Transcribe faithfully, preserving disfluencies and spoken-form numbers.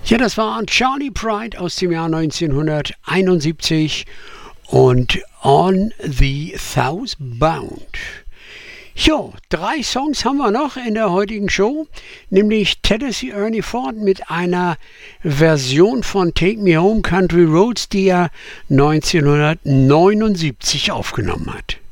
Ja, das war Charley Pride aus dem Jahr neunzehnhunderteinundsiebzig und On the Southbound. Jo, drei Songs haben wir noch in der heutigen Show, nämlich Tennessee Ernie Ford mit einer Version von Take Me Home Country Roads, die er neunzehnhundertneunundsiebzig aufgenommen hat.